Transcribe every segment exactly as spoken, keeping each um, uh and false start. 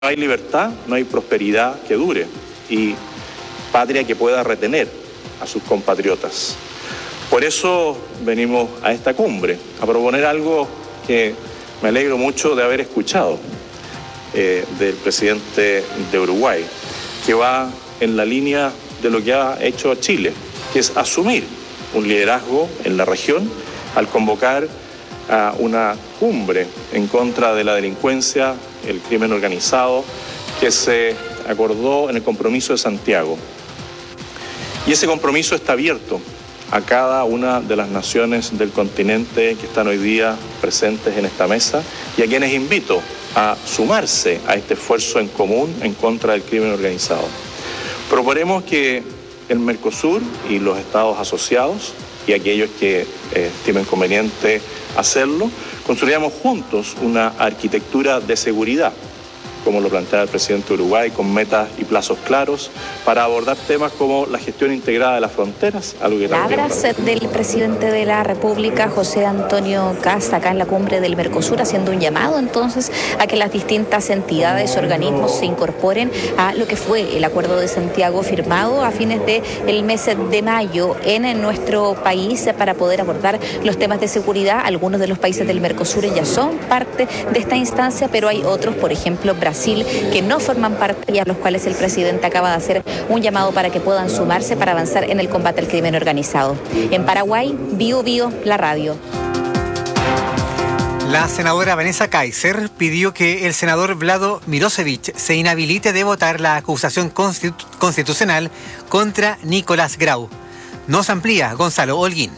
No hay libertad, no hay prosperidad que dure y patria que pueda retener a sus compatriotas. Por eso venimos a esta cumbre, a proponer algo que me alegro mucho de haber escuchado eh, del presidente de Uruguay, que va en la línea de lo que ha hecho Chile, que es asumir un liderazgo en la región al convocar a una cumbre en contra de la delincuencia, el crimen organizado, que se acordó en el compromiso de Santiago. Y ese compromiso está abierto a cada una de las naciones del continente que están hoy día presentes en esta mesa y a quienes invito a sumarse a este esfuerzo en común en contra del crimen organizado. Proponemos que el Mercosur y los estados asociados y aquellos que eh, estimen conveniente hacerlo, construyamos juntos una arquitectura de seguridad, como lo plantea el presidente de Uruguay, con metas y plazos claros para abordar temas como la gestión integrada de las fronteras, algo que también... Palabras del presidente de la República, José Antonio Kast, acá en la cumbre del Mercosur, haciendo un llamado entonces a que las distintas entidades, organismos se incorporen a lo que fue el Acuerdo de Santiago firmado a fines del mes de mayo en nuestro país para poder abordar los temas de seguridad. Algunos de los países del Mercosur ya son parte de esta instancia, pero hay otros, por ejemplo, Brasil, Brasil, que no forman parte y a los cuales el presidente acaba de hacer un llamado para que puedan sumarse para avanzar en el combate al crimen organizado. En Paraguay, Bio Bio, la radio. La senadora Vanessa Kaiser pidió que el senador Vlado Mirosevic se inhabilite de votar la acusación constitu- constitucional contra Nicolás Grau. Nos amplía Gonzalo Holguín.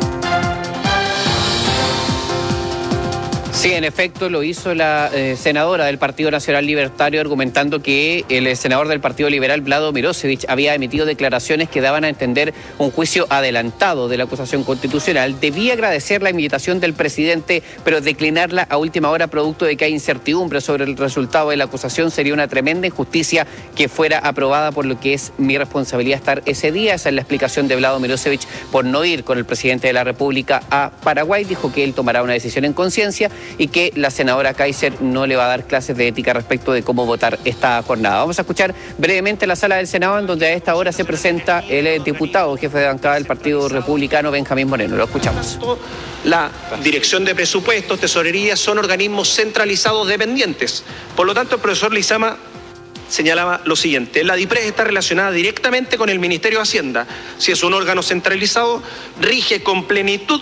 Sí, en efecto lo hizo la eh, senadora del Partido Nacional Libertario, argumentando que el senador del Partido Liberal, Vlado Mirosevic, había emitido declaraciones que daban a entender un juicio adelantado de la acusación constitucional. Debía agradecer la invitación del presidente, pero declinarla a última hora producto de que hay incertidumbre sobre el resultado de la acusación sería una tremenda injusticia que fuera aprobada, por lo que es mi responsabilidad estar ese día. Esa es la explicación de Vlado Mirosevic por no ir con el presidente de la República a Paraguay. Dijo que él tomará una decisión en conciencia y que la senadora Kaiser no le va a dar clases de ética respecto de cómo votar esta jornada. Vamos a escuchar brevemente la sala del Senado, en donde a esta hora se presenta el diputado, jefe de bancada del Partido Republicano, Benjamín Moreno. Lo escuchamos. La Dirección de Presupuestos, Tesorería, son organismos centralizados dependientes. Por lo tanto, el profesor Lizama señalaba lo siguiente: la DIPRES está relacionada directamente con el Ministerio de Hacienda. Si es un órgano centralizado, rige con plenitud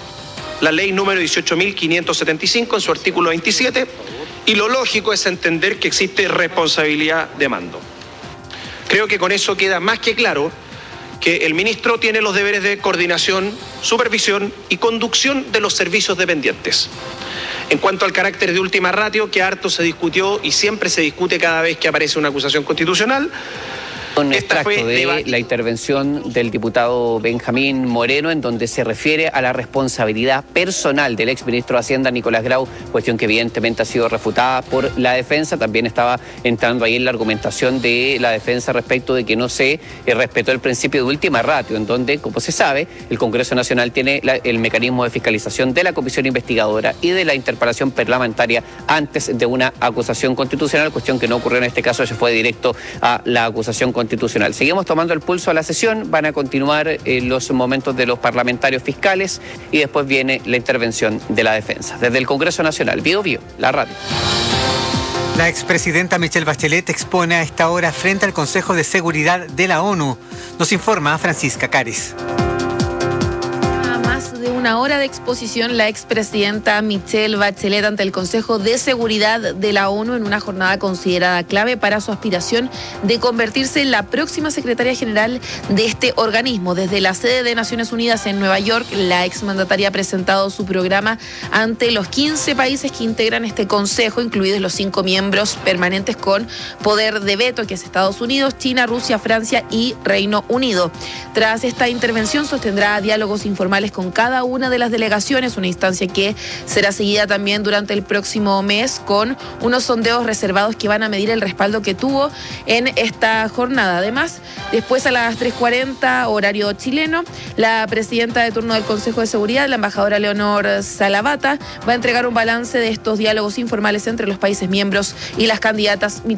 la ley número dieciocho mil quinientos setenta y cinco en su artículo veintisiete, y lo lógico es entender que existe responsabilidad de mando. Creo que con eso queda más que claro que el ministro tiene los deberes de coordinación, supervisión y conducción de los servicios dependientes. En cuanto al carácter de última ratio, que harto se discutió y siempre se discute cada vez que aparece una acusación constitucional, un extracto de la intervención del diputado Benjamín Moreno, en donde se refiere a la responsabilidad personal del exministro de Hacienda, Nicolás Grau, cuestión que evidentemente ha sido refutada por la defensa. También estaba entrando ahí en la argumentación de la defensa respecto de que no se eh, respetó el principio de última ratio, en donde, como se sabe, el Congreso Nacional tiene la, el mecanismo de fiscalización de la comisión investigadora y de la interpelación parlamentaria antes de una acusación constitucional, cuestión que no ocurrió en este caso. Se fue directo a la acusación constitucional. Seguimos tomando el pulso a la sesión, van a continuar eh, los momentos de los parlamentarios fiscales y después viene la intervención de la defensa. Desde el Congreso Nacional, Bio Bio, la radio. La expresidenta Michelle Bachelet expone a esta hora frente al Consejo de Seguridad de la ONU. Nos informa Francisca Cares. De una hora de exposición, la expresidenta Michelle Bachelet ante el Consejo de Seguridad de la ONU, en una jornada considerada clave para su aspiración de convertirse en la próxima secretaria general de este organismo. Desde la sede de Naciones Unidas en Nueva York, la exmandataria ha presentado su programa ante los quince países que integran este consejo, incluidos los cinco miembros permanentes con poder de veto, que es Estados Unidos, China, Rusia, Francia y Reino Unido. Tras esta intervención, sostendrá diálogos informales con cada una de las delegaciones, una instancia que será seguida también durante el próximo mes con unos sondeos reservados que van a medir el respaldo que tuvo en esta jornada. Además, después a las tres cuarenta, horario chileno, la presidenta de turno del Consejo de Seguridad, la embajadora Leonor Salavata, va a entregar un balance de estos diálogos informales entre los países miembros y las candidatas